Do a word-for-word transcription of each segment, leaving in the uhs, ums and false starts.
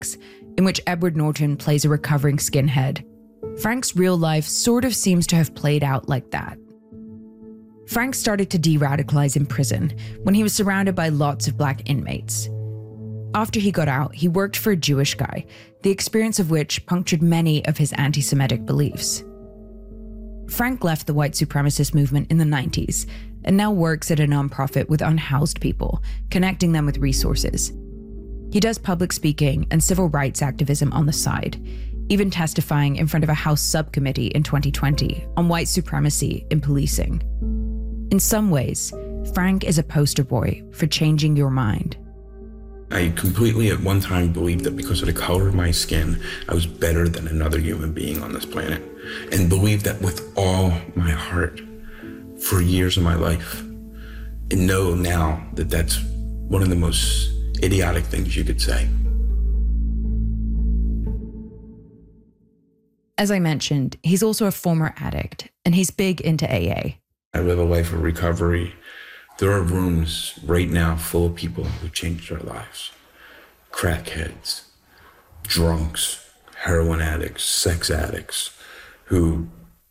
in which Edward Norton plays a recovering skinhead. Frank's real life sort of seems to have played out like that. Frank started to de-radicalize in prison when he was surrounded by lots of black inmates. After he got out, he worked for a Jewish guy, the experience of which punctured many of his anti-Semitic beliefs. Frank left the white supremacist movement in the nineties and now works at a nonprofit with unhoused people, connecting them with resources. He does public speaking and civil rights activism on the side, even testifying in front of a House subcommittee in twenty twenty on white supremacy in policing. In some ways, Frank is a poster boy for changing your mind. I completely at one time believed that because of the color of my skin, I was better than another human being on this planet, and believed that with all my heart for years of my life, and know now that that's one of the most idiotic things you could say. As I mentioned, he's also a former addict, and he's big into A A. I live a life of recovery. There are rooms right now full of people who changed their lives. Crackheads, drunks, heroin addicts, sex addicts, who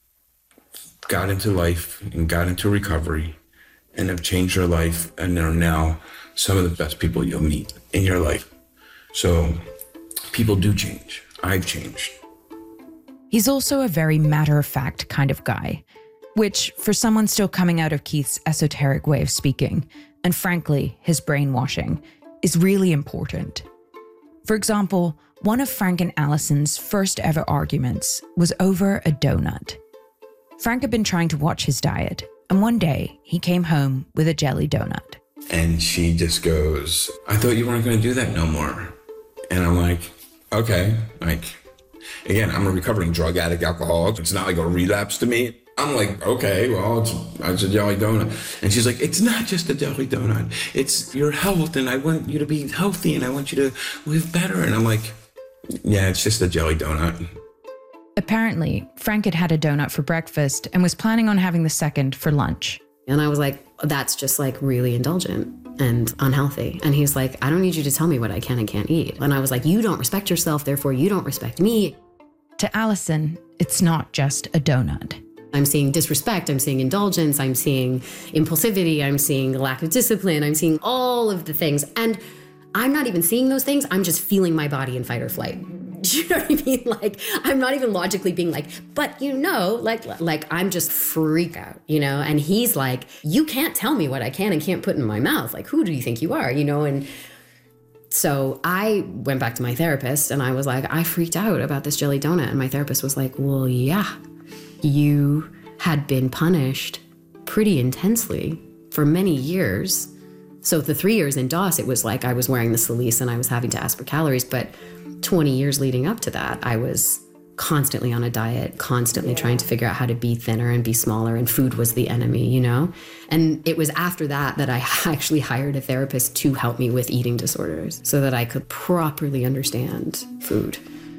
got into life and got into recovery and have changed their life and are now some of the best people you'll meet in your life. So people do change. I've changed. He's also a very matter-of-fact kind of guy, which, for someone still coming out of Keith's esoteric way of speaking, and frankly, his brainwashing, is really important. For example, one of Frank and Allison's first ever arguments was over a donut. Frank had been trying to watch his diet, and one day he came home with a jelly donut. And she just goes, I thought you weren't going to do that no more. And I'm like, okay, like, again, I'm a recovering drug addict, alcoholic. It's not like a relapse to me. I'm like, okay, well, it's, it's a jelly donut. And she's like, it's not just a jelly donut. It's your health, and I want you to be healthy, and I want you to live better. And I'm like, yeah, it's just a jelly donut. Apparently, Frank had had a donut for breakfast and was planning on having the second for lunch. And I was like, that's just like really indulgent and unhealthy. And he's like, I don't need you to tell me what I can and can't eat. And I was like, you don't respect yourself, therefore you don't respect me. To Allison, it's not just a donut. I'm seeing disrespect, I'm seeing indulgence, I'm seeing impulsivity, I'm seeing lack of discipline, I'm seeing all of the things. And I'm not even seeing those things, I'm just feeling my body in fight or flight. Do you know what I mean? Like, I'm not even logically being like, but you know, like, like I'm just freak out, you know? And he's like, you can't tell me what I can and can't put in my mouth. Like, who do you think you are, you know? And so I went back to my therapist and I was like, I freaked out about this jelly donut. And my therapist was like, well, yeah, you had been punished pretty intensely for many years. So the three years in DOS, it was like I was wearing the Celease and I was having to ask for calories. But twenty years leading up to that, I was constantly on a diet, constantly trying to figure out how to be thinner and be smaller, and food was the enemy, you know? And it was after that that I actually hired a therapist to help me with eating disorders so that I could properly understand food.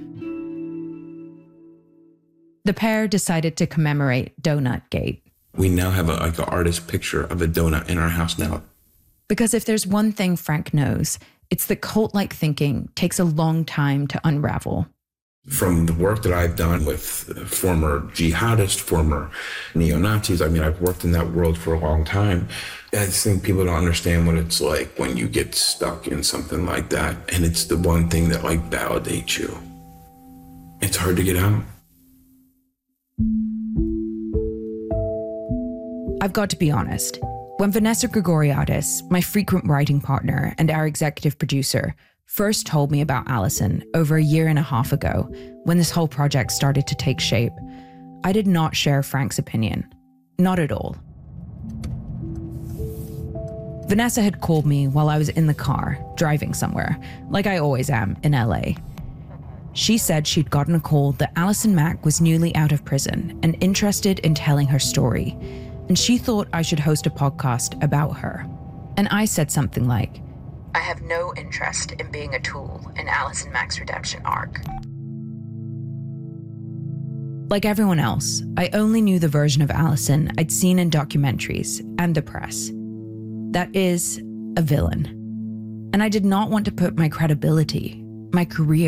The pair decided to commemorate Donut Gate. We now have a, like an artist picture of a donut in our house now. Because if there's one thing Frank knows, it's that cult-like thinking takes a long time to unravel. From the work that I've done with former jihadists, former neo-Nazis, I mean, I've worked in that world for a long time. I just think people don't understand what it's like when you get stuck in something like that, and it's the one thing that like validates you. It's hard to get out. I've got to be honest. When Vanessa Grigoriadis, my frequent writing partner and our executive producer, first told me about Allison over a year and a half ago, when this whole project started to take shape, I did not share Frank's opinion. Not at all. Vanessa had called me while I was in the car, driving somewhere, like I always am in L A. She said she'd gotten a call that Allison Mack was newly out of prison and interested in telling her story, and she thought I should host a podcast about her. And I said something like, I have no interest in being a tool in Allison Mack's redemption arc. Like everyone else, I only knew the version of Allison I'd seen in documentaries and the press. That is, a villain. And I did not want to put my credibility, my career,